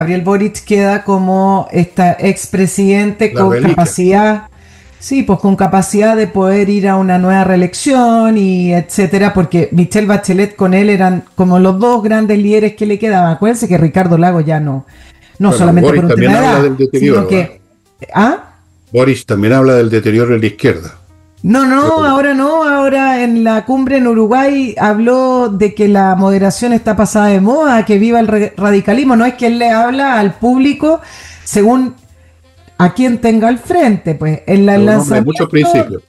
Gabriel Boric queda como esta expresidente La con reliquia. capacidad, sí, pues con capacidad de poder ir a una nueva reelección y etcétera, porque Michelle Bachelet con él eran como los dos grandes líderes que le quedaban. Acuérdense que Ricardo Lago ya no, no Bueno, solamente por Boris un tema también de habla edad, del sino deterioro, ¿ah? que, ¿ah? Boris también habla del deterioro de la izquierda. No, no, Creo. ahora no, ahora en la cumbre en Uruguay habló de que la moderación está pasada de moda, que viva el radicalismo, no es que él le habla al público según a quien tenga al frente, pues Es un hombre de muchos principios.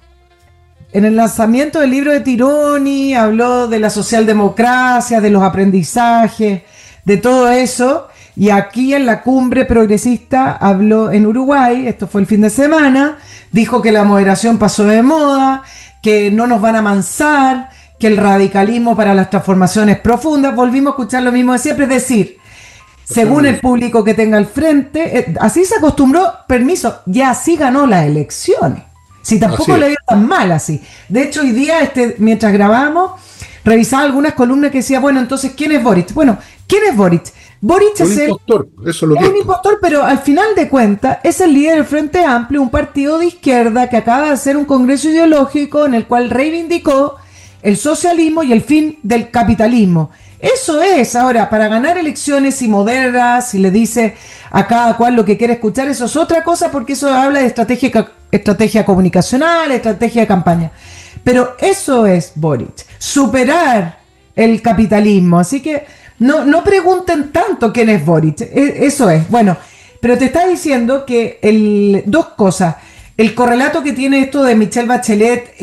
en el lanzamiento del libro de Tironi habló de la socialdemocracia, de los aprendizajes, de todo eso, y aquí en la cumbre progresista habló en Uruguay, esto fue el fin de semana, dijo que la moderación pasó de moda, que no nos van a amansar, que el radicalismo para las transformaciones profundas, volvimos a escuchar lo mismo de siempre, es decir, según el público que tenga al frente, así se acostumbró, permiso, ya así ganó las elecciones. Si Así tampoco le es. dio tan mal así. De hecho, hoy día, mientras grabamos, revisaba algunas columnas que decía, bueno, entonces, ¿quién es Boric? Bueno, ¿quién es Boric? Boric Un impostor, eso es lo que es es, un po. impostor, pero al final de cuentas es el líder del Frente Amplio, un partido de izquierda que acaba de hacer un congreso ideológico en el cual reivindicó el socialismo y el fin del capitalismo. Eso es, ahora, para ganar elecciones y moderas, si le dice a cada cual lo que quiere escuchar, eso es otra cosa porque eso habla de estrategia comunicacional, estrategia de campaña. Pero eso es Boric, superar el capitalismo. Así que no pregunten tanto quién es Boric, eso es. Bueno, pero te está diciendo que dos cosas. El correlato que tiene esto de Michelle Bachelet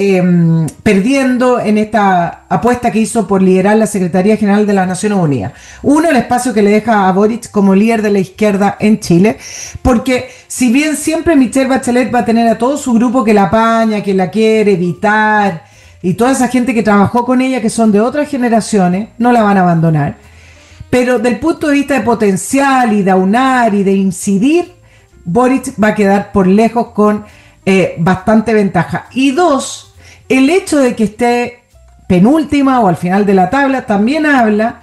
perdiendo en esta apuesta que hizo por liderar la Secretaría General de las Naciones Unidas. Uno, el espacio que le deja a Boric como líder de la izquierda en Chile, porque si bien siempre Michelle Bachelet va a tener a todo su grupo que la apaña, que la quiere evitar, y toda esa gente que trabajó con ella, que son de otras generaciones, no la van a abandonar. Pero del punto de vista de potencial y de aunar y de incidir, Boric va a quedar por lejos con bastante ventaja. Y dos, el hecho de que esté penúltima o al final de la tabla también habla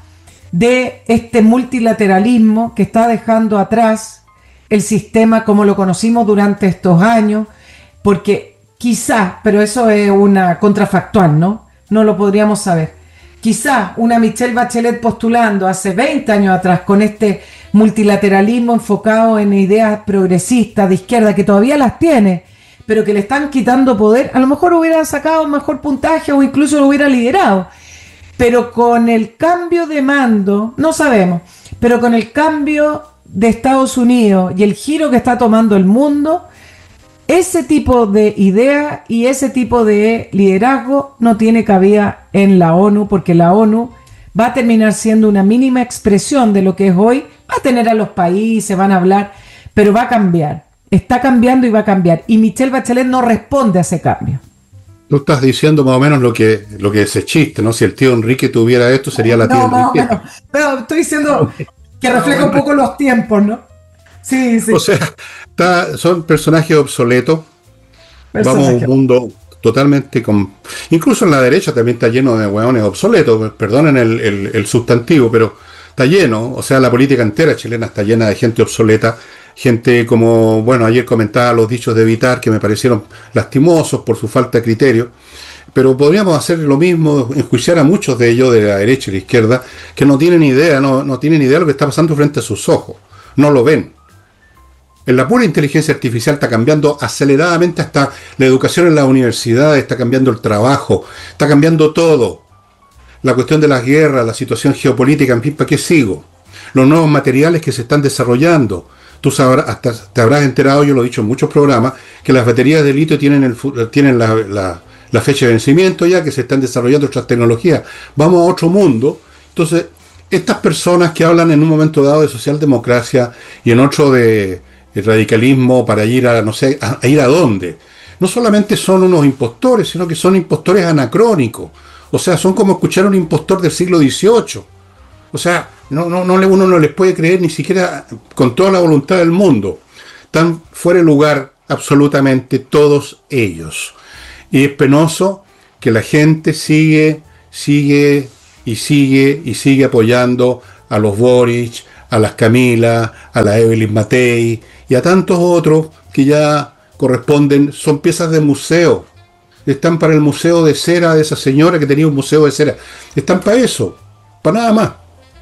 de este multilateralismo que está dejando atrás el sistema como lo conocimos durante estos años, porque quizás, pero eso es una contrafactual, ¿no? No lo podríamos saber. Quizás una Michelle Bachelet postulando hace 20 años atrás con este multilateralismo enfocado en ideas progresistas de izquierda que todavía las tiene, pero que le están quitando poder, a lo mejor hubiera sacado un mejor puntaje o incluso lo hubiera liderado. Pero con el cambio de mando, no sabemos, pero con el cambio de Estados Unidos y el giro que está tomando el mundo, ese tipo de idea y ese tipo de liderazgo no tiene cabida en la ONU, porque la ONU va a terminar siendo una mínima expresión de lo que es hoy, va a tener a los países, van a hablar, pero va a cambiar, está cambiando y va a cambiar, y Michelle Bachelet no responde a ese cambio. Tú estás diciendo más o menos lo que es ese chiste, ¿no? Si el tío Enrique tuviera esto, sería la tía No, más o Enriqueta. menos, pero estoy diciendo que Ah, refleja un bueno. poco los tiempos, ¿no? Sí, O sí, sea, son personajes obsoletos. Vamos a un personaje. mundo totalmente con... Incluso en la derecha también está lleno de hueones obsoletos, perdonen el sustantivo, pero está lleno, o sea, la política entera chilena está llena de gente obsoleta, gente como, bueno, ayer comentaba los dichos de Vitar que me parecieron lastimosos por su falta de criterio, pero podríamos hacer lo mismo, enjuiciar a muchos de ellos de la derecha y la izquierda que no tienen idea, no tienen idea de lo que está pasando frente a sus ojos, no lo ven. En la pura inteligencia artificial está cambiando aceleradamente hasta la educación en las universidades, está cambiando el trabajo, está cambiando todo. La cuestión de las guerras, la situación geopolítica, en fin, ¿para qué sigo? Los nuevos materiales que se están desarrollando. Tú sabrás, hasta te habrás enterado, yo lo he dicho en muchos programas, que las baterías de litio tienen la fecha de vencimiento ya, que se están desarrollando otras tecnologías. Vamos a otro mundo. Entonces, estas personas que hablan en un momento dado de socialdemocracia y en otro de radicalismo para ir a, no sé, a ir a dónde. No solamente son unos impostores, sino que son impostores anacrónicos. O sea, son como escuchar a un impostor del siglo XVIII. O sea, uno no les puede creer ni siquiera con toda la voluntad del mundo. Están fuera de lugar absolutamente todos ellos. Y es penoso que la gente sigue y sigue apoyando a los Boric, a las Camila, a la Evelyn Matei y a tantos otros que ya corresponden, son piezas de museo. Están para el museo de cera de esa señora que tenía un museo de cera. Están para eso, para nada más.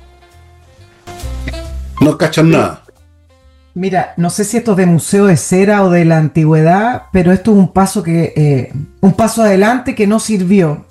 No cachan nada. Mira, no sé si esto es de museo de cera o de la antigüedad, pero esto es un paso adelante que no sirvió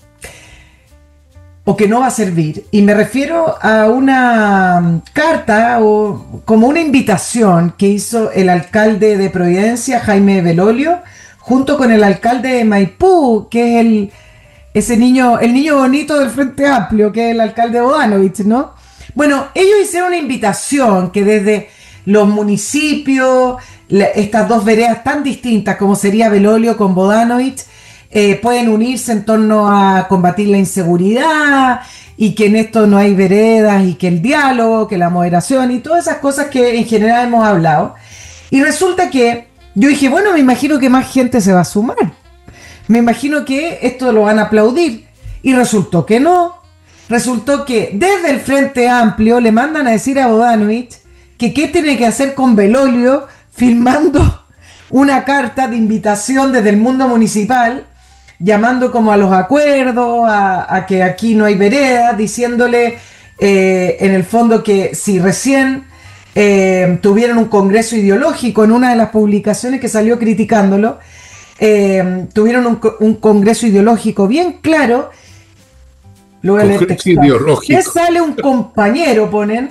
o que no va a servir. Y me refiero a una carta o como una invitación que hizo el alcalde de Providencia, Jaime Belolio, junto con el alcalde de Maipú, que es el niño bonito del Frente Amplio, que es el alcalde Bodanovich, ¿no? Bueno, ellos hicieron una invitación que desde los municipios, estas dos veredas tan distintas como sería Belolio con Bodanovich, pueden unirse en torno a combatir la inseguridad y que en esto no hay veredas y que el diálogo, que la moderación y todas esas cosas que en general hemos hablado. Y resulta que yo dije, bueno, me imagino que más gente se va a sumar. Me imagino que esto lo van a aplaudir. Y resultó que no. Resultó que desde el Frente Amplio le mandan a decir a Bodanovich que qué tiene que hacer con Belolio firmando una carta de invitación desde el mundo municipal, llamando como a los acuerdos, a que aquí no hay veredas, diciéndole en el fondo que si recién tuvieron un congreso ideológico, en una de las publicaciones que salió criticándolo, tuvieron un congreso ideológico bien claro. Lo voy a leer textual. Que sale un compañero,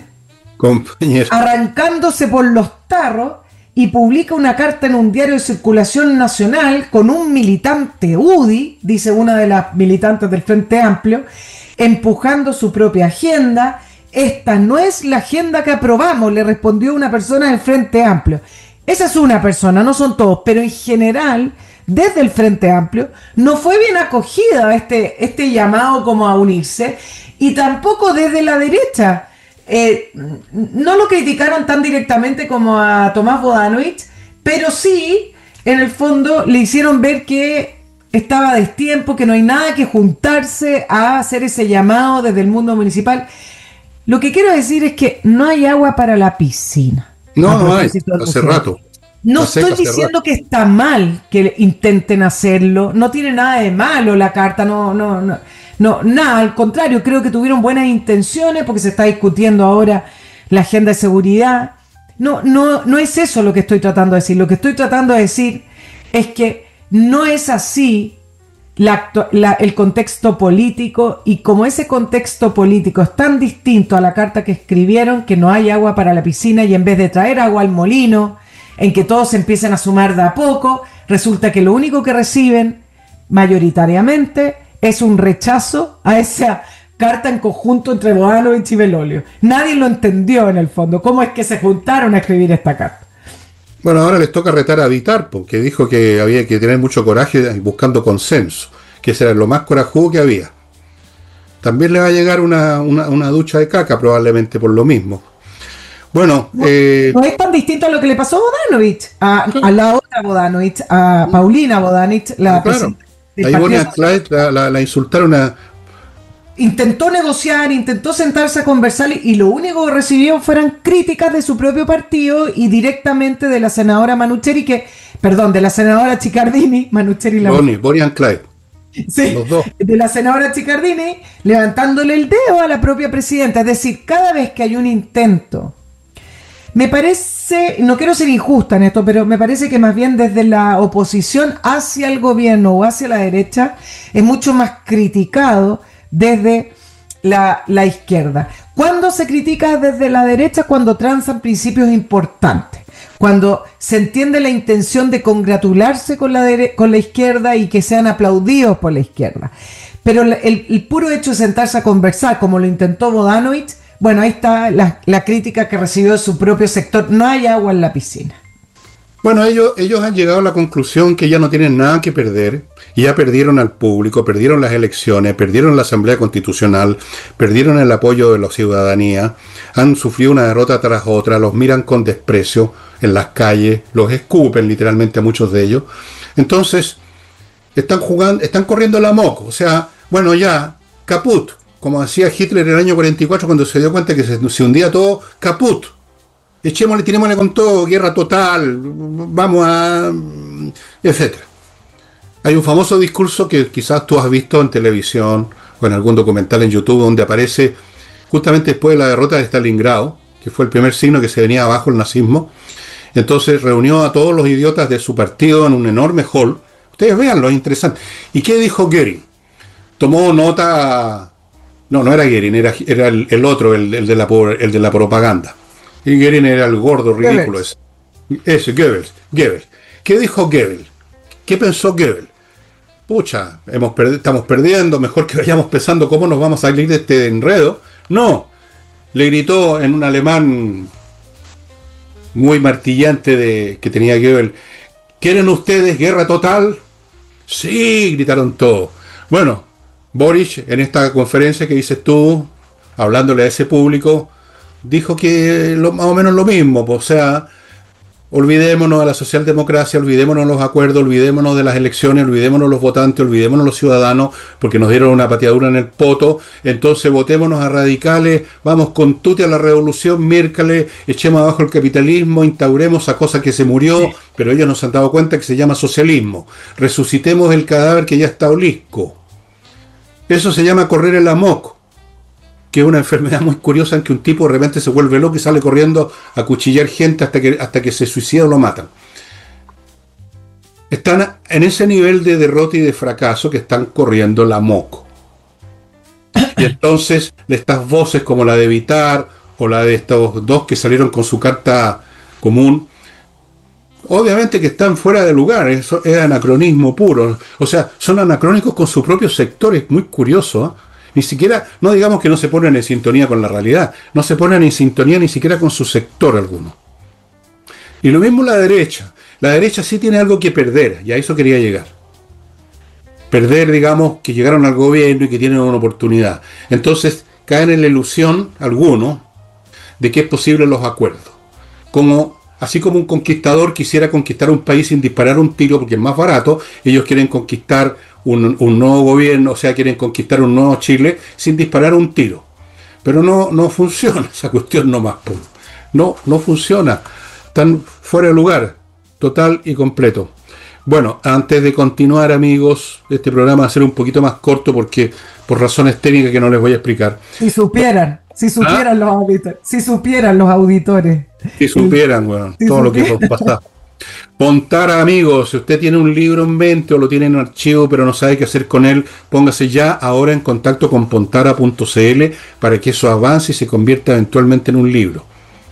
arrancándose por los tarros y publica una carta en un diario de circulación nacional con un militante UDI, dice una de las militantes del Frente Amplio, empujando su propia agenda. Esta no es la agenda que aprobamos, le respondió una persona del Frente Amplio. Esa es una persona, no son todos, pero en general, desde el Frente Amplio, no fue bien acogida este llamado como a unirse, y tampoco desde la derecha. No lo criticaron tan directamente como a Tomás Bodanovich, pero sí, en el fondo, le hicieron ver que estaba a destiempo, que no hay nada que juntarse a hacer ese llamado desde el mundo municipal. Lo que quiero decir es que no hay agua para la piscina. No hay, hace rato. No estoy diciendo que está mal que intenten hacerlo, no tiene nada de malo la carta, no, nada, al contrario, creo que tuvieron buenas intenciones porque se está discutiendo ahora la agenda de seguridad. No es eso lo que estoy tratando de decir. Lo que estoy tratando de decir es que no es así el contexto político, y como ese contexto político es tan distinto a la carta que escribieron, que no hay agua para la piscina, y en vez de traer agua al molino, en que todos se empiecen a sumar de a poco, resulta que lo único que reciben mayoritariamente es un rechazo a esa carta en conjunto entre Bodanovich y Belolio. Nadie lo entendió en el fondo, cómo es que se juntaron a escribir esta carta. Bueno, ahora les toca retar a Vitar, porque dijo que había que tener mucho coraje buscando consenso, que ese era lo más corajudo que había. También le va a llegar una ducha de caca probablemente por lo mismo. Bueno, no es tan distinto a lo que le pasó a Bodanovich, a la otra Bodanovich, a Paulina Bodanovich, la presidenta del partido. Ahí Bonnie and Clyde la insultaron intentó negociar, intentó sentarse a conversar, y lo único que recibió fueron críticas de su propio partido y directamente de la senadora de la senadora Ciccardini, Bonnie and Clyde. Sí, los dos. De la senadora Ciccardini levantándole el dedo a la propia presidenta. Es decir, cada vez que hay un intento, me parece, no quiero ser injusta en esto, pero me parece que más bien desde la oposición hacia el gobierno o hacia la derecha es mucho más criticado desde la izquierda. ¿Cuándo se critica desde la derecha? Cuando transan principios importantes, cuando se entiende la intención de congratularse con la izquierda y que sean aplaudidos por la izquierda. Pero el puro hecho de sentarse a conversar, como lo intentó Bodanovich, bueno, ahí está la crítica que recibió de su propio sector. No hay agua en la piscina. Bueno, ellos han llegado a la conclusión que ya no tienen nada que perder, y ya perdieron al público, perdieron las elecciones, perdieron la Asamblea Constitucional, perdieron el apoyo de la ciudadanía, han sufrido una derrota tras otra, los miran con desprecio en las calles, los escupen literalmente a muchos de ellos. Entonces, están corriendo la moco, o sea, bueno, ya, caput, como decía Hitler en el año 44, cuando se dio cuenta que se hundía todo, caput. Echémosle, tirémosle con todo, guerra total, vamos a... etcétera. Hay un famoso discurso que quizás tú has visto en televisión o en algún documental en YouTube, donde aparece justamente después de la derrota de Stalingrado, que fue el primer signo que se venía abajo el nazismo. Entonces reunió a todos los idiotas de su partido en un enorme hall. Ustedes véanlo, es interesante. ¿Y qué dijo Goering? Tomó nota... No era Goering, era el otro, el de la propaganda. Y Goering era el gordo ridículo ese. Ese, Goebbels. ¿Qué dijo Goebbels? ¿Qué pensó Goebbels? Pucha, estamos perdiendo, mejor que vayamos pensando cómo nos vamos a salir de este enredo. No, le gritó en un alemán muy martillante que tenía Goebbels: ¿quieren ustedes guerra total? Sí, gritaron todos. Bueno, Boric, en esta conferencia que dices tú, hablándole a ese público, dijo que más o menos lo mismo, o sea, olvidémonos de la socialdemocracia, olvidémonos los acuerdos, olvidémonos de las elecciones, olvidémonos los votantes, olvidémonos los ciudadanos, porque nos dieron una pateadura en el poto, entonces votémonos a radicales, vamos con tute a la revolución, miércoles, echemos abajo el capitalismo, instauremos esa cosa que se murió, pero ellos no se han dado cuenta que se llama socialismo, resucitemos el cadáver que ya está olisco. Eso se llama correr el amok, que es una enfermedad muy curiosa en que un tipo de repente se vuelve loco y sale corriendo a cuchillar gente hasta que se suicida o lo matan. Están en ese nivel de derrota y de fracaso que están corriendo la moco. Y entonces estas voces como la de Vitar o la de estos dos que salieron con su carta común, obviamente que están fuera de lugar, eso es anacronismo puro. O sea, son anacrónicos con sus propios sectores, muy curioso, ¿eh? Ni siquiera, no digamos que no se ponen en sintonía con la realidad, no se ponen en sintonía ni siquiera con su sector alguno. Y lo mismo la derecha sí tiene algo que perder, y a eso quería llegar. Perder, digamos, que llegaron al gobierno y que tienen una oportunidad. Entonces caen en la ilusión, algunos, de que es posible los acuerdos. Así como un conquistador quisiera conquistar un país sin disparar un tiro porque es más barato, ellos quieren conquistar un nuevo gobierno, o sea, quieren conquistar un nuevo Chile sin disparar un tiro. Pero no funciona esa cuestión nomás. No funciona. Están fuera de lugar, total y completo. Bueno, antes de continuar, amigos, este programa va a ser un poquito más corto porque por razones técnicas que no les voy a explicar. Si supieran los auditores. Si supieran, bueno, todo lo que pasa. Pontara, amigos, si usted tiene un libro en mente o lo tiene en archivo pero no sabe qué hacer con él, póngase ya ahora en contacto con pontara.cl para que eso avance y se convierta eventualmente en un libro.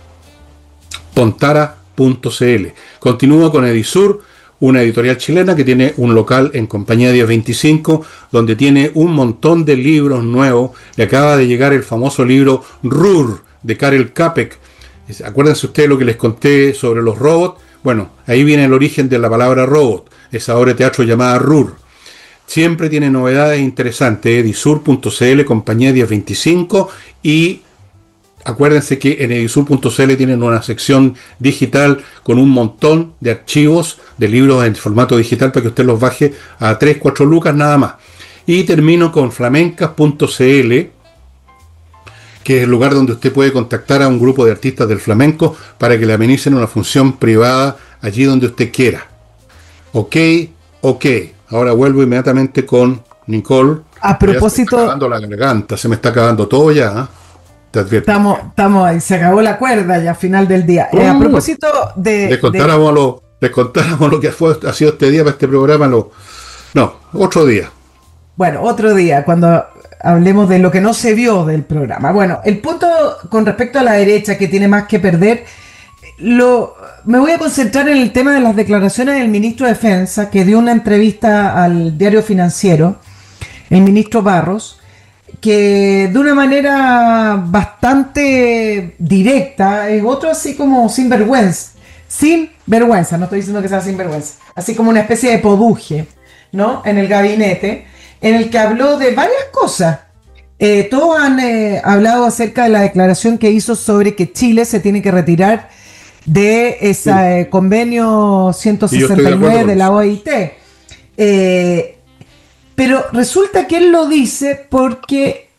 Pontara.cl. Continúa con Edisur, una editorial chilena que tiene un local en Compañía 1025, donde tiene un montón de libros nuevos. Le acaba de llegar el famoso libro Rur, de Karel Capek. Acuérdense ustedes lo que les conté sobre los robots. Bueno, ahí viene el origen de la palabra robot, esa obra de teatro llamada Rur. Siempre tiene novedades interesantes, edisur.cl, Compañía 1025, y acuérdense que en edisur.cl tienen una sección digital con un montón de archivos de libros en formato digital para que usted los baje a 3-4 lucas nada más. Y termino con flamencas.cl, que es el lugar donde usted puede contactar a un grupo de artistas del flamenco para que le amenicen una función privada allí donde usted quiera. Ok. Ahora vuelvo inmediatamente con Nicole. A propósito... Se me está acabando la garganta, se me está acabando todo ya, ¿eh? Te advierto. Estamos ahí, se acabó la cuerda ya a final del día. A propósito Les contáramos lo que ha sido este día para este programa. Otro día. Bueno, otro día, cuando hablemos de lo que no se vio del programa. Bueno, el punto con respecto a la derecha, que tiene más que perder, me voy a concentrar en el tema de las declaraciones del ministro de Defensa, que dio una entrevista al Diario Financiero, el ministro Barros, que de una manera bastante directa, es otro así como sin vergüenza, no estoy diciendo que sea sin vergüenza, así como una especie de poduje, ¿no? En el gabinete, en el que habló de varias cosas. Todos han hablado acerca de la declaración que hizo sobre que Chile se tiene que retirar de ese convenio 169 de la OIT. Pero resulta que él lo dice porque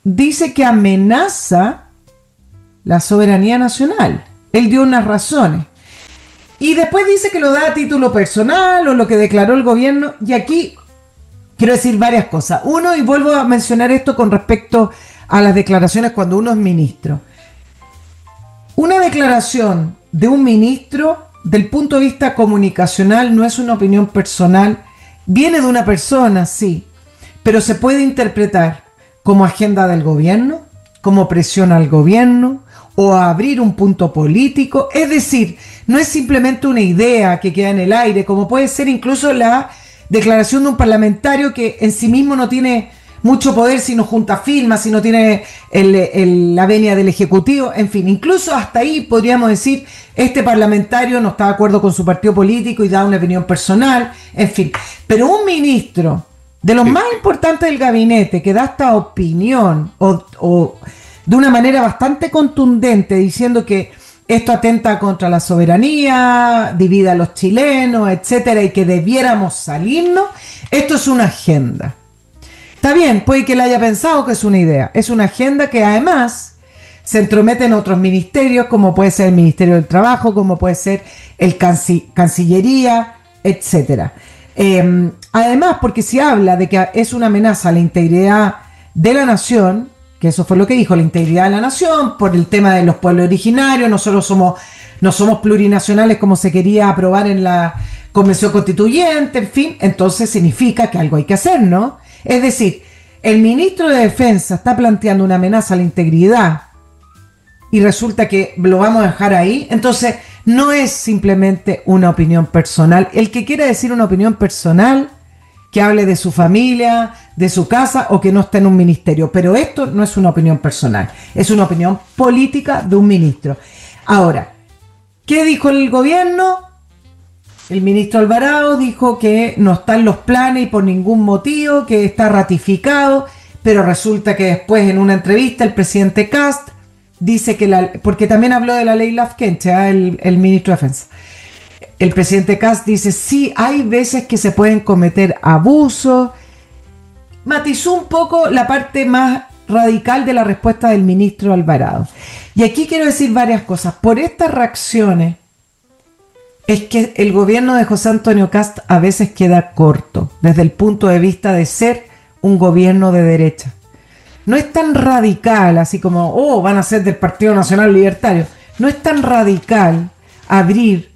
dice que amenaza la soberanía nacional. Él dio unas razones. Y después dice que lo da a título personal o lo que declaró el gobierno. Y aquí quiero decir varias cosas. Uno, y vuelvo a mencionar esto con respecto a las declaraciones cuando uno es ministro. Una declaración de un ministro, del punto de vista comunicacional, no es una opinión personal. Viene de una persona, sí, pero se puede interpretar como agenda del gobierno, como presión al gobierno, o a abrir un punto político. Es decir, no es simplemente una idea que queda en el aire, como puede ser incluso la declaración de un parlamentario que en sí mismo no tiene mucho poder si no junta firmas, si no tiene la venia del Ejecutivo, en fin, incluso hasta ahí podríamos decir, este parlamentario no está de acuerdo con su partido político y da una opinión personal, en fin. Pero un ministro de los más importantes del gabinete que da esta opinión o de una manera bastante contundente diciendo que esto atenta contra la soberanía, divide a los chilenos, etcétera, y que debiéramos salirnos, esto es una agenda. Está bien, puede que él haya pensado que es una idea, es una agenda que además se entromete en otros ministerios, como puede ser el Ministerio del Trabajo, como puede ser el Cancillería, etcétera. Además, porque si habla de que es una amenaza a la integridad de la nación, que eso fue lo que dijo, la integridad de la nación, por el tema de los pueblos originarios, nosotros no somos plurinacionales como se quería aprobar en la Convención Constituyente, en fin, entonces significa que algo hay que hacer, ¿no? Es decir, el ministro de Defensa está planteando una amenaza a la integridad y resulta que lo vamos a dejar ahí, entonces no es simplemente una opinión personal. El que quiera decir una opinión personal, que hable de su familia, de su casa o que no esté en un ministerio. Pero esto no es una opinión personal, es una opinión política de un ministro. Ahora, ¿qué dijo el gobierno? El ministro Alvarado dijo que no están los planes y por ningún motivo, que está ratificado, pero resulta que después en una entrevista el presidente Kast dice que porque también habló de la ley Lafkenche, el ministro de Defensa. El presidente Kast dice, sí, hay veces que se pueden cometer abusos. Matizó un poco la parte más radical de la respuesta del ministro Alvarado. Y aquí quiero decir varias cosas. Por estas reacciones es que el gobierno de José Antonio Kast a veces queda corto desde el punto de vista de ser un gobierno de derecha. No es tan radical, así como, van a ser del Partido Nacional Libertario. No es tan radical abrir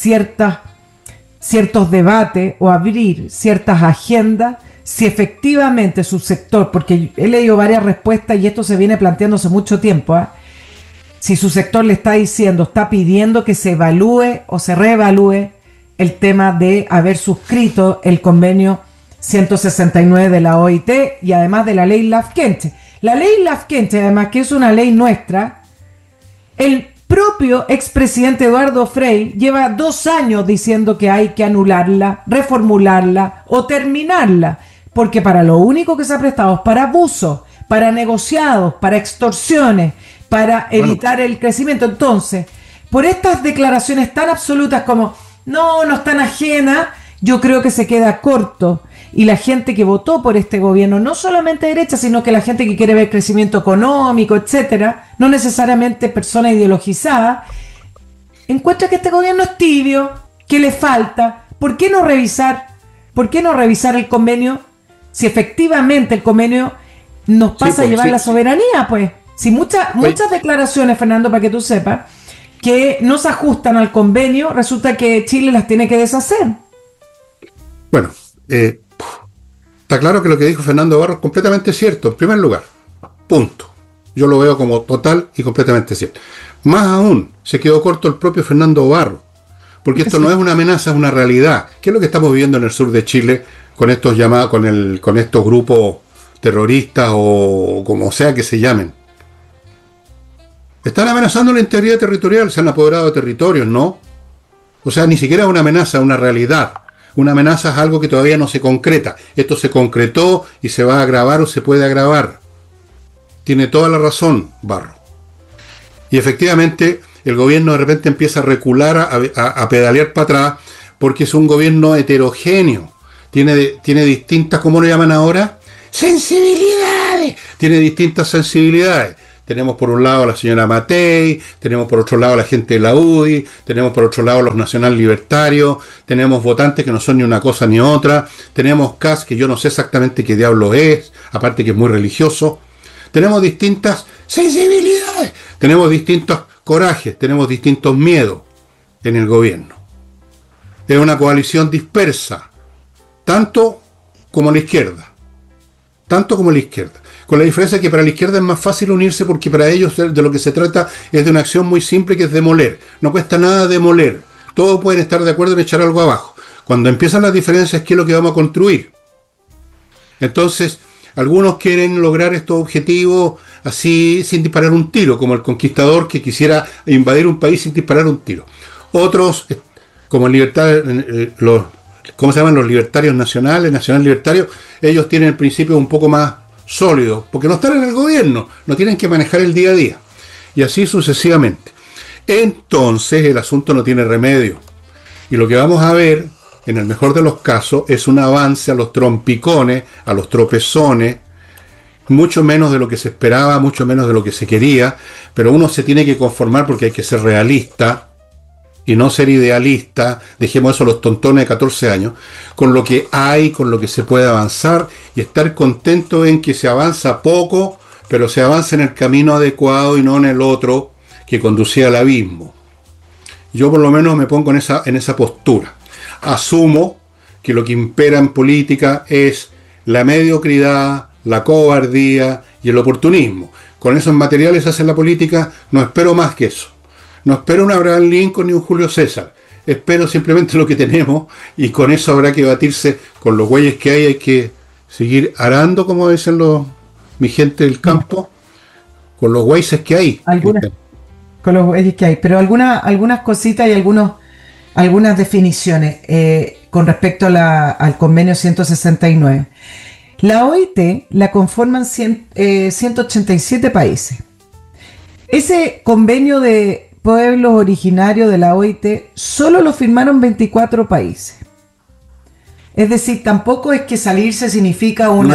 ciertos debates o abrir ciertas agendas si efectivamente su sector, porque he leído varias respuestas y esto se viene planteando hace mucho tiempo, si su sector le está diciendo, está pidiendo que se evalúe o se reevalúe el tema de haber suscrito el convenio 169 de la OIT y además de la ley Lafkenche. La ley Lafkenche, además, que es una ley nuestra, el propio expresidente Eduardo Frei lleva 2 años diciendo que hay que anularla, reformularla o terminarla, porque para lo único que se ha prestado es para abusos, para negociados, para extorsiones, para evitar el crecimiento. Entonces, por estas declaraciones tan absolutas como no es tan ajena, yo creo que se queda corto. Y la gente que votó por este gobierno, no solamente derecha, sino que la gente que quiere ver crecimiento económico, etcétera, no necesariamente personas ideologizadas, encuentra que este gobierno es tibio, que le falta. ¿Por qué no revisar el convenio si efectivamente el convenio nos pasa a llevar la soberanía? Pues, si muchas declaraciones, Fernando, para que tú sepas, que no se ajustan al convenio, resulta que Chile las tiene que deshacer. Bueno, está claro que lo que dijo Fernando Barro es completamente cierto, en primer lugar. Punto. Yo lo veo como total y completamente cierto. Más aún, se quedó corto el propio Fernando Barro, porque esto no es una amenaza, es una realidad. ¿Qué es lo que estamos viviendo en el sur de Chile con estos llamados, con estos grupos terroristas o como sea que se llamen? Están amenazando la integridad territorial, se han apoderado de territorios, ¿no? O sea, ni siquiera es una amenaza, es una realidad. Una amenaza es algo que todavía no se concreta. Esto se concretó y se va a agravar o se puede agravar. Tiene toda la razón, Barro. Y efectivamente, el gobierno de repente empieza a recular, a pedalear para atrás, porque es un gobierno heterogéneo. Tiene distintas, ¿cómo lo llaman ahora? Sensibilidades. tiene distintas sensibilidades. Tenemos por un lado a la señora Matei, tenemos por otro lado a la gente de la UDI, tenemos por otro lado a los nacional libertarios, tenemos votantes que no son ni una cosa ni otra, tenemos Kast, que yo no sé exactamente qué diablo es, aparte que es muy religioso. Tenemos distintas sensibilidades, tenemos distintos corajes, tenemos distintos miedos en el gobierno. Es una coalición dispersa, tanto como la izquierda. Con la diferencia que para la izquierda es más fácil unirse porque para ellos de lo que se trata es de una acción muy simple que es demoler. No cuesta nada demoler. Todos pueden estar de acuerdo en echar algo abajo. Cuando empiezan las diferencias, ¿qué es lo que vamos a construir? Entonces, algunos quieren lograr estos objetivos así sin disparar un tiro, como el conquistador que quisiera invadir un país sin disparar un tiro. Otros, como ¿cómo se llaman? Los libertarios nacional libertarios, ellos tienen el principio un poco más sólido, porque no están en el gobierno, no tienen que manejar el día a día, y así sucesivamente. Entonces el asunto no tiene remedio, y lo que vamos a ver, en el mejor de los casos, es un avance a los trompicones, a los tropezones, mucho menos de lo que se esperaba, mucho menos de lo que se quería, pero uno se tiene que conformar porque hay que ser realista, y no ser idealista, dejemos eso a los tontones de 14 años, con lo que hay, con lo que se puede avanzar, y estar contento en que se avanza poco, pero se avanza en el camino adecuado y no en el otro que conducía al abismo. Yo por lo menos me pongo en esa postura. Asumo que lo que impera en política es la mediocridad, la cobardía y el oportunismo. Con esos materiales se hace la política, no espero más que eso. No espero un Abraham Lincoln ni un Julio César. Espero simplemente lo que tenemos y con eso habrá que batirse con los güeyes que hay que seguir arando, como dicen mi gente del campo, con los güeyes que hay. Con los güeyes que hay. Pero algunas cositas y algunas definiciones con respecto al convenio 169. La OIT la conforman 187 países. Ese convenio de pueblos originarios de la OIT solo lo firmaron 24 países. Es decir, tampoco es que salirse significa un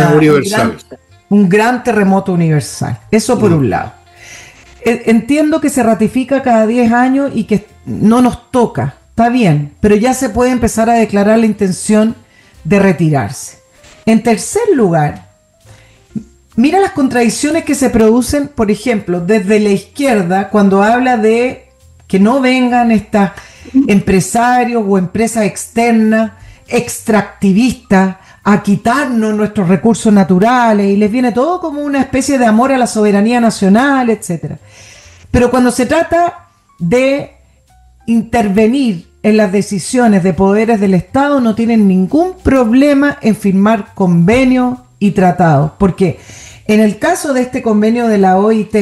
gran terremoto universal. Eso por un lado. Entiendo que se ratifica cada 10 años y que no nos toca. Está bien, pero ya se puede empezar a declarar la intención de retirarse. En tercer lugar, mira las contradicciones que se producen, por ejemplo, desde la izquierda, cuando habla de que no vengan estos empresarios o empresas externas, extractivistas, a quitarnos nuestros recursos naturales, y les viene todo como una especie de amor a la soberanía nacional, etc. Pero cuando se trata de intervenir en las decisiones de poderes del Estado, no tienen ningún problema en firmar convenios y tratados, porque en el caso de este convenio de la OIT,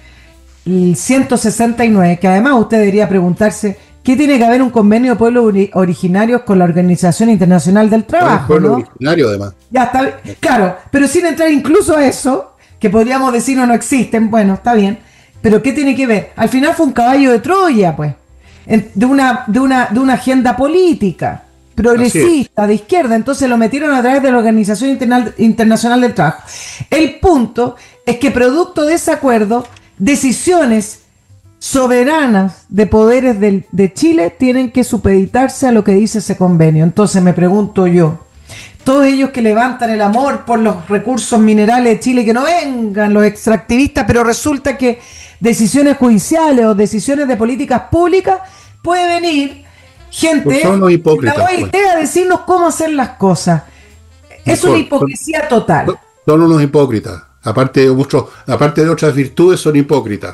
el 169, que además usted debería preguntarse, ¿qué tiene que haber un convenio de pueblos originarios con la Organización Internacional del Trabajo? Pueblo originario, además. Ya está, claro, pero sin entrar incluso a eso, que podríamos decir no existen, bueno, está bien, pero ¿qué tiene que ver? Al final fue un caballo de Troya, pues, de una agenda política progresista, de izquierda, entonces lo metieron a través de la Organización Internacional del Trabajo. El punto es que producto de ese acuerdo, decisiones soberanas de poderes de Chile tienen que supeditarse a lo que dice ese convenio. Entonces me pregunto yo, todos ellos que levantan el amor por los recursos minerales de Chile, que no vengan los extractivistas, pero resulta que decisiones judiciales o decisiones de políticas públicas puede venir gente pues son los hipócritas, la OIT a decirnos cómo hacer las cosas. Es una hipocresía total. Son unos hipócritas. Aparte de otras virtudes, son hipócritas.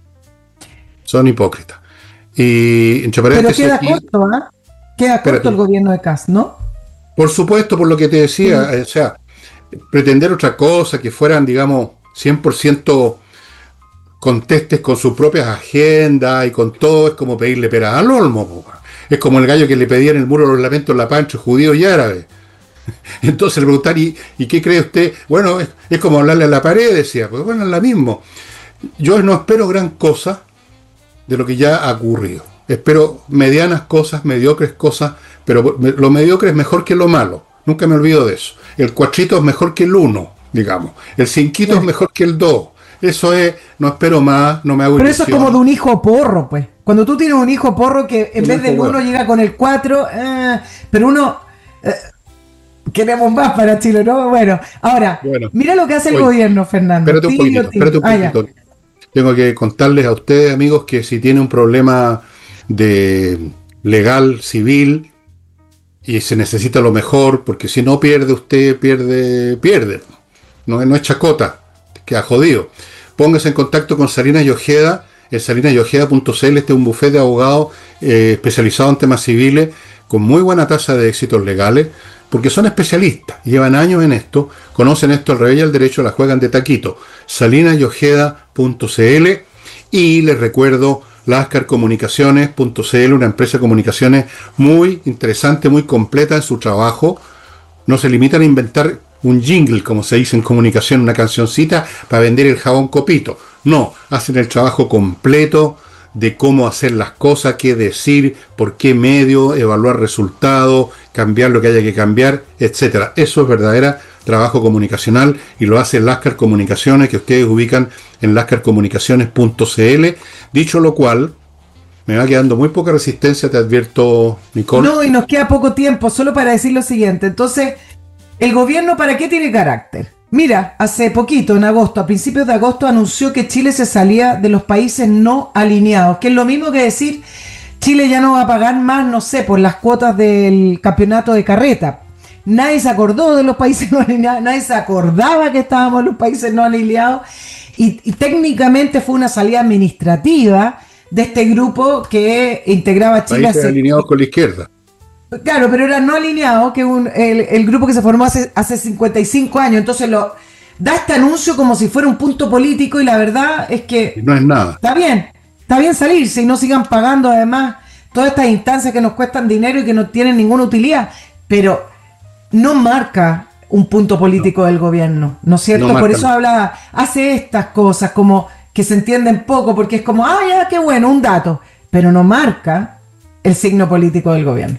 Y entre paréntesis, pero queda corto, ¿ah? Queda corto el gobierno de Kast, ¿no? Por supuesto, por lo que te decía, o sea, pretender otra cosa, que fueran, digamos, 100% contestes con sus propias agendas y con todo, es como pedirle peras al olmo. Es como el gallo que le pedía en el muro los lamentos la pancho, judío y árabe. Entonces le preguntar, ¿y qué cree usted? Bueno, es como hablarle a la pared, decía, pues bueno, es la misma. Yo no espero gran cosa de lo que ya ha ocurrido. Espero medianas cosas, mediocres cosas, pero lo mediocre es mejor que lo malo. Nunca me olvido de eso. El 4 es mejor que el 1. digamos. El cinquito es mejor que el 2. Eso es, no espero más, no me hago Pero eso es como de ilusiones. un hijo porro, pues. Cuando tú tienes un hijo porro que en Un vez hijo del uno hueón. llega con el 4, pero uno queremos más para Chile, ¿no? Bueno, ahora, Bueno, mira lo que hace el oye, gobierno, Fernando. espérate un Tibio, poquitito, tibio. espérate un Ah, ya. poquitito. Tengo que contarles a ustedes, amigos, que si tiene un problema de legal, civil, y se necesita lo mejor, porque si no pierde usted, pierde. No, no es chacota, queda jodido. Póngase en contacto con Salinas y Ojeda, el salinasyojeda.cl. Este es un bufete de abogados especializado en temas civiles, con muy buena tasa de éxitos legales, porque son especialistas, llevan años en esto, conocen esto al revés y al derecho, la juegan de taquito. salinasyojeda.cl. Y les recuerdo lascarcomunicaciones.cl, una empresa de comunicaciones muy interesante, muy completa en su trabajo. No se limitan a inventar un jingle, como se dice en comunicación, una cancioncita para vender el jabón copito. No, hacen el trabajo completo de cómo hacer las cosas, qué decir, por qué medio, evaluar resultados, cambiar lo que haya que cambiar, etcétera. Eso es verdadera trabajo comunicacional y lo hace Lascar Comunicaciones, que ustedes ubican en lascarcomunicaciones.cl. Dicho lo cual, me va quedando muy poca resistencia, te advierto, Nicole. No, y nos queda poco tiempo, solo para decir lo siguiente. Entonces, ¿el gobierno para qué tiene carácter? Mira, hace poquito, en agosto, a principios de agosto, anunció que Chile se salía de los países no alineados, que es lo mismo que decir, Chile ya no va a pagar más, no sé, por las cuotas del campeonato de carreta. Nadie se acordó de los países no alineados, nadie se acordaba que estábamos en los países no alineados, y técnicamente fue una salida administrativa de este grupo que integraba a Chile Países hace. alineados con la izquierda. Claro, pero era no alineado, que el grupo que se formó hace 55 años. Entonces da este anuncio como si fuera un punto político y la verdad es Y que no es nada. está bien salirse y no sigan pagando además todas estas instancias que nos cuestan dinero y que no tienen ninguna utilidad, pero no marca un punto No, político del gobierno, ¿no es no cierto? Por marcan. eso hace estas cosas como que se entienden poco, porque es como, ya, qué bueno, un dato, pero no marca el signo político del gobierno.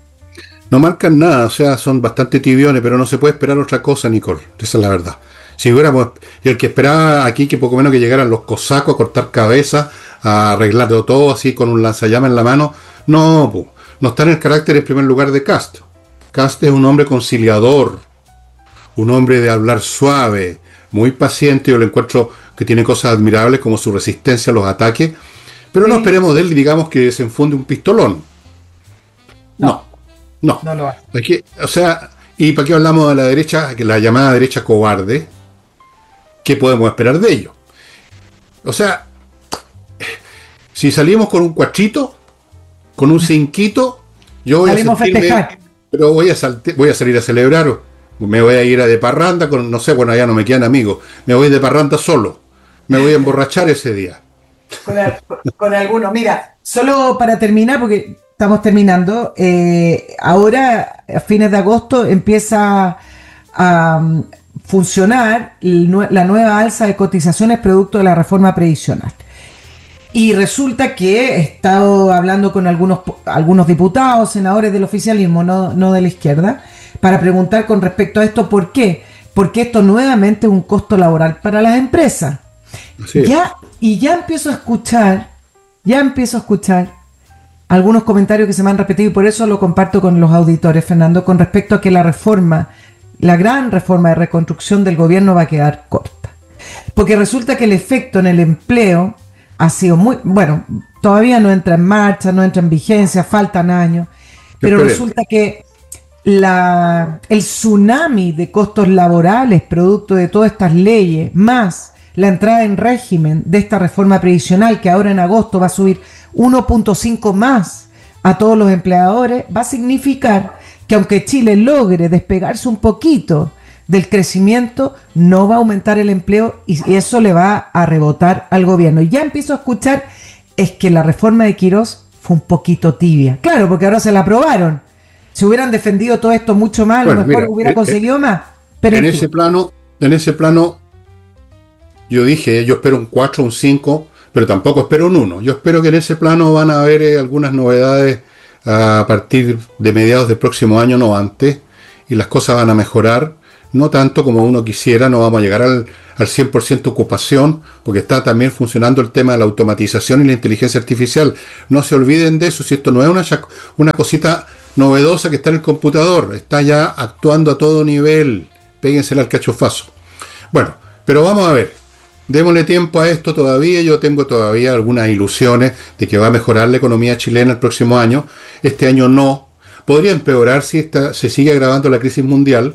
No marcan nada, o sea, son bastante tibiones, pero no se puede esperar otra cosa, Nicole. Esa es la verdad. Si hubiéramos, y el que esperaba aquí que poco menos que llegaran los cosacos a cortar cabezas, a arreglarlo todo así con un lanzallamas en la mano, no, po. No está en el carácter en primer lugar de Cast. Cast es un hombre conciliador, un hombre de hablar suave, muy paciente. Yo le encuentro que tiene cosas admirables como su resistencia a los ataques, pero no Sí, esperemos de él, digamos, que desenfunde un pistolón. no, No, no. no lo hace. Aquí, o sea, ¿y para qué hablamos de la derecha, que la llamada derecha cobarde? ¿Qué podemos esperar de ellos? O sea, si salimos con un cuatrito, con un cinquito, yo voy a Salimos a sentirme, festejar. pero voy a salir a celebrar, me voy a ir a de parranda con, no sé, bueno, allá no me quedan amigos, me voy de parranda solo, me voy a emborrachar ese día. Con algunos. Mira, solo para terminar, porque estamos terminando, ahora a fines de agosto empieza a funcionar la nueva alza de cotizaciones producto de la reforma previsional. Y resulta que he estado hablando con algunos diputados, senadores del oficialismo, no de la izquierda, para preguntar con respecto a esto, ¿por qué? Porque esto nuevamente es un costo laboral para las empresas. Así es. Ya empiezo a escuchar algunos comentarios que se me han repetido y por eso lo comparto con los auditores, Fernando, con respecto a que la gran reforma de reconstrucción del gobierno va a quedar corta. Porque resulta que el efecto en el empleo ha sido bueno, todavía no entra en marcha, no entra en vigencia, faltan años, pero Esperemos. resulta que el tsunami de costos laborales producto de todas estas leyes, más la entrada en régimen de esta reforma previsional que ahora en agosto va a subir 1.5 más a todos los empleadores, va a significar que aunque Chile logre despegarse un poquito del crecimiento, no va a aumentar el empleo y eso le va a rebotar al gobierno. Y ya empiezo a escuchar, es que la reforma de Quirós fue un poquito tibia. Claro, porque ahora se la aprobaron. Si hubieran defendido todo esto mucho más, a lo Bueno, mejor mira, hubiera conseguido más. Pero en en fin. en ese plano, yo dije, yo espero un 4, un 5, pero tampoco espero un 1. Yo espero que en ese plano van a haber algunas novedades a partir de mediados del próximo año, no antes, y las cosas van a mejorar. no tanto como uno quisiera, no vamos a llegar al 100% ocupación, porque está también funcionando el tema de la automatización y la inteligencia artificial. No se olviden de eso, si esto no es una cosita novedosa que está en el computador, está ya actuando a todo nivel, péguensela al cachofazo. Bueno, pero vamos a ver, démosle tiempo a esto todavía, yo tengo todavía algunas ilusiones de que va a mejorar la economía chilena el próximo año, este año no, podría empeorar si se sigue agravando la crisis mundial,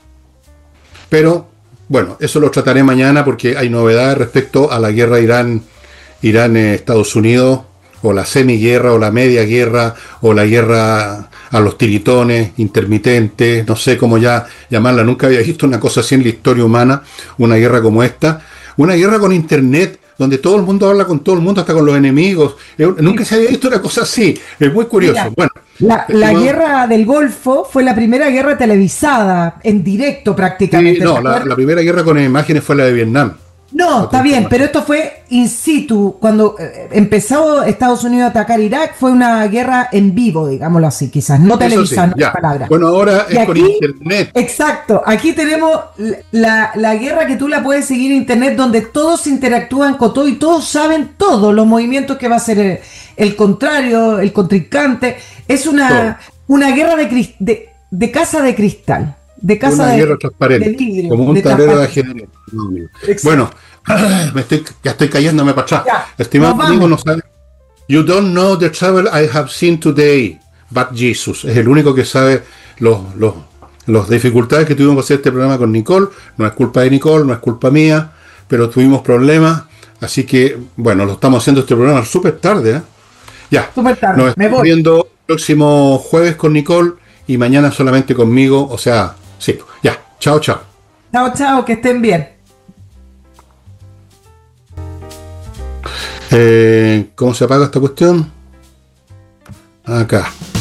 pero bueno, eso lo trataré mañana porque hay novedades respecto a la guerra Irán-Estados Unidos, o la semiguerra, o la media guerra, o la guerra a los tiritones, intermitentes, no sé cómo ya llamarla, nunca había visto una cosa así en la historia humana, una guerra como esta, una guerra con internet, donde todo el mundo habla con todo el mundo, hasta con los enemigos. Nunca se había visto una cosa así, es muy curioso. Mira, Bueno, la guerra del Golfo fue la primera guerra televisada, en directo sí, prácticamente. no, la primera guerra con imágenes fue la de Vietnam. No, está bien, pero esto fue in situ. Cuando empezó Estados Unidos a atacar Irak, fue una guerra en vivo, digámoslo así, quizás, no televisada, no es palabra. Bueno, ahora Y es con aquí, internet. exacto, aquí tenemos la guerra que tú la puedes seguir en internet, donde todos interactúan con todo y todos saben todos los movimientos que va a hacer el contrario, el contrincante. Es una guerra de casa de cristal, de casa Una guerra de transparente, vidrio, como un de tablero de transparente. ajedrez. No, amigo. Exacto. Bueno, ya estoy cayéndome para atrás. Ya, Estimado nos amigo, vamos. no sabe. You don't know the trouble I have seen today, but Jesus. Es el único que sabe las dificultades que tuvimos que hacer este programa con Nicole. No es culpa de Nicole, no es culpa mía, pero tuvimos problemas. Así que, bueno, lo estamos haciendo este programa súper tarde, ¿eh? Ya, Súper tarde, nos me estamos voy. viendo el próximo jueves con Nicole y mañana solamente conmigo. O sea, sí, ya, chao, chao. Chao, chao, que estén bien. ¿Cómo se apaga esta cuestión? Acá.